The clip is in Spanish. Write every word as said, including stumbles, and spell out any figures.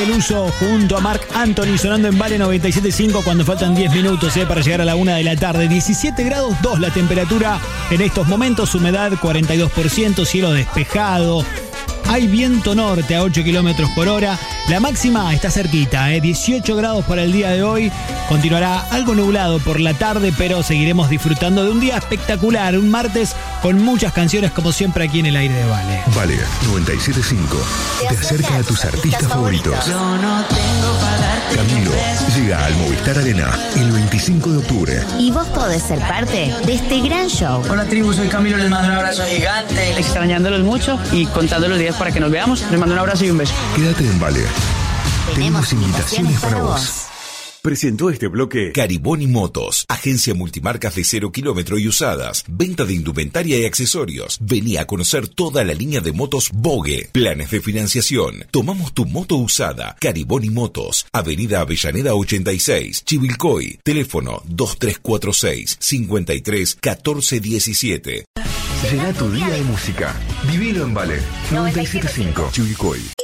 El uso junto a Marc Anthony sonando en Vale noventa y siete punto cinco cuando faltan diez minutos eh, para llegar a la una de la tarde. diecisiete grados dos la temperatura en estos momentos, humedad cuarenta y dos por ciento, cielo despejado. Hay viento norte a ocho kilómetros por hora. La máxima está cerquita, ¿eh? dieciocho grados para el día de hoy. Continuará algo nublado por la tarde, pero seguiremos disfrutando de un día espectacular. Un martes con muchas canciones, como siempre, aquí en el aire de Vale. Vale noventa y siete punto cinco te acerca a tus artistas favoritos. Camilo llega al Movistar Arena el veinticinco de octubre. Y vos podés ser parte de este gran show. Hola tribu, soy Camilo, les mando un abrazo gigante. Extrañándolos mucho y contando los días para que nos veamos. Les mando un abrazo y un beso. Quédate en Vale. Tenemos invitaciones para vos. Presentó este bloque Cariboni Motos, agencia multimarcas de cero kilómetro y usadas, venta de indumentaria y accesorios. Vení a conocer toda la línea de motos Vogue, planes de financiación. Tomamos tu moto usada. Cariboni Motos, Avenida Avellaneda ochenta y seis, Chivilcoy, teléfono dos tres cuatro seis, cinco tres uno cuatro uno siete. Llena tu día de música. Vivilo en Vale noventa y siete punto cinco. Chivilcoy.